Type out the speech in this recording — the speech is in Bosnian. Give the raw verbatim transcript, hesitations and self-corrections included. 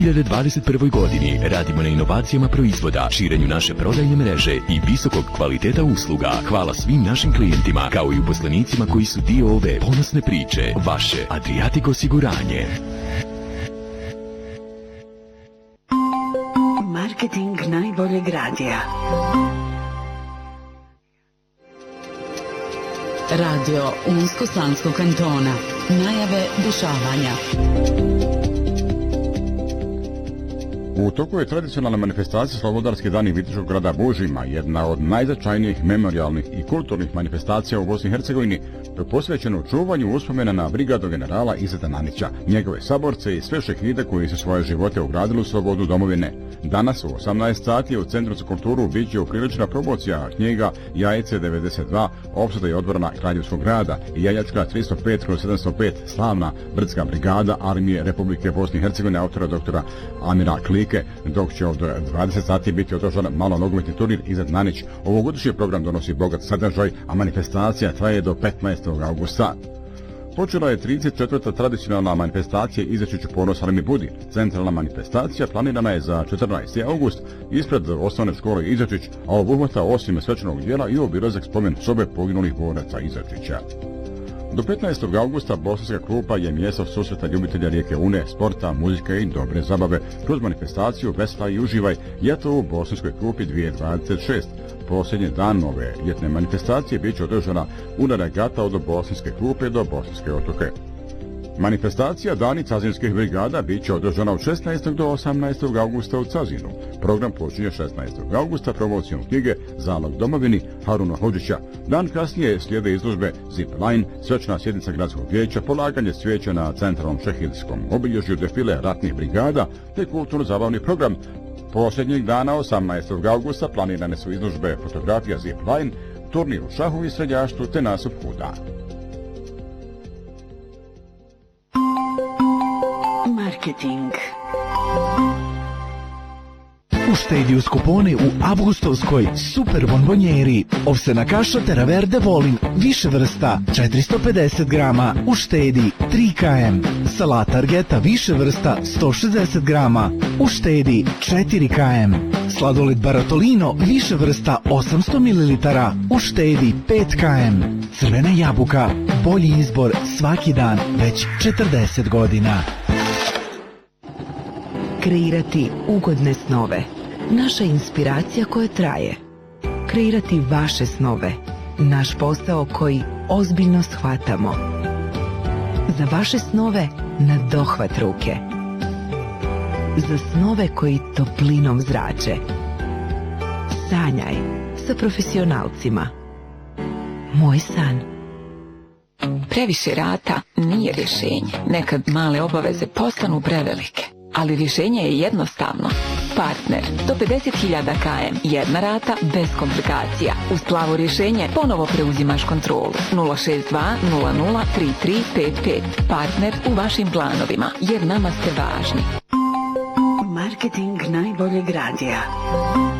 U dvije hiljade dvadeset prvoj. godini radimo na inovacijama proizvoda, širenju naše prodajne mreže i visokog kvaliteta usluga. Hvala svim našim klijentima, kao i uposlenicima koji su dio ove ponosne priče. Vaše Adriatic osiguranje. Marketing najboljeg radija. Radio Unsko-Sanskog kantona. Najave dešavanja. U toku je tradicionalna manifestacija Slobodarski dani Viteškog grada Bužima, jedna od najznačajnijih memorijalnih i kulturnih manifestacija u Bosni i Hercegovini, posvećeno čuvanju uspomena na brigadu generala Izeta Nanića, njegove saborce i sve šehide koji su svoje živote ugradili u slobodu domovine. Danas u osamnaest sati u Centru za kulturu bit će upriličena promocija knjiga Jajce devedeset dva, opsada i odbrana Kraljevskog grada i Jajačka tristo pet kroz sedamsto pet, slavna brdska brigada Armije Republike Bosne i Hercegovine, autora doktora Amira Klike, dok će od dvadeset sati biti održan malo nogometni turnir Izet Nanić. Ovogodišnji program donosi bogat sadržaj, a manifestacija traje do petnaestog augusta. Počela je trideset četvrta tradicionalna manifestacija Izečiću ponos Alemi Budi. Centralna manifestacija planirana je za četrnaesti august ispred osnovne škole Izečić, a obuhvata osim svečanog dijela i obilazak spomen sobe poginulih boraca Izečića. Do petnaestog augusta Bosanska Krupa je mjesto susreta ljubitelja rijeke Une, sporta, muzike i dobre zabave. Kroz manifestaciju Veslaj i uživaj ljeto u Bosanskoj Krupi dvije hiljade dvadeset šest. Posljednji dan ove ljetne manifestacije bit će održana una regata od Bosanske Krupe do Bosanske Otoke. Manifestacija Dani Cazinskih brigada bit će održana od šesnaestog do osamnaestog augusta u Cazinu. Program počinje šesnaestog augusta promocijom knjige Zalog domovini Haruna Hodžića. Dan kasnije slijede izložbe Zip Line, svečana sjednica gradskog vijeća, polaganje cvijeća na centralnom šehidskom obilježju, defile ratnih brigada te kulturno-zabavni program. Posljednjeg dana osamnaestog augusta planirane su izložbe fotografija Zip Line, turnir u šahu i srednjaštvu te nasup huda. Marketing. Uštedi uz kupone u avgustovskoj super bonbonjeri. Ovsena kaša Teraverde Volin, više vrsta, četiristo pedeset grama. Uštedi tri kilograma. Salata Argeta, više vrsta, sto šezdeset grama. Uštedi četiri kilograma. Sladoled Baratolino, više vrsta, osamsto mililitara. Uštedi pet kilograma. Crvena jabuka, bolji izbor svaki dan, već četrdeset godina. Kreirati ugodne snove. Naša inspiracija koja traje. Kreirati vaše snove. Naš posao koji ozbiljno shvatamo. Za vaše snove na dohvat ruke. Za snove koji toplinom zrače. Sanjaj sa profesionalcima. Moj san. Previše rata nije rješenje. Nekad male obaveze postanu prevelike. Ali rješenje je jednostavno. Partner, do pedeset hiljada kilometara, jedna rata bez komplikacija. Uz plavo rješenje ponovo preuzimaš kontrolu. nula šest dva nula nula tri tri pet pet. Partner u vašim planovima, jer nama ste važni. Marketing najboljeg radija.